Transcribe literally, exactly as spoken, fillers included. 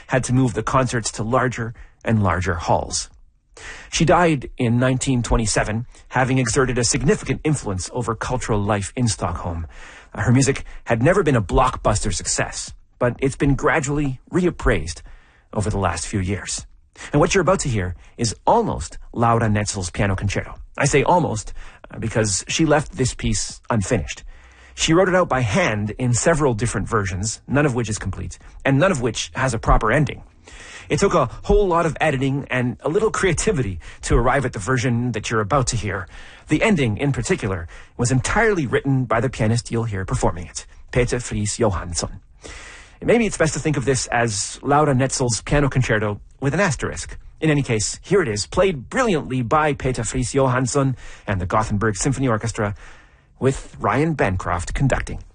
had to move the concerts to larger and larger halls. She died in nineteen twenty-seven, having exerted a significant influence over cultural life in Stockholm. Uh, her music had never been a blockbuster success, but it's been gradually reappraised over the last few years. And what you're about to hear is almost Laura Netzel's piano concerto. I say almost uh, because she left this piece unfinished. She wrote it out by hand in several different versions, none of which is complete, and none of which has a proper ending. It took a whole lot of editing and a little creativity to arrive at the version that you're about to hear. The ending, in particular, was entirely written by the pianist you'll hear performing it, Peter Friis Johansson. Maybe it's best to think of this as Laura Netzel's piano concerto with an asterisk. In any case, here it is, played brilliantly by Peter Friis Johansson and the Gothenburg Symphony Orchestra, with Ryan Bancroft conducting.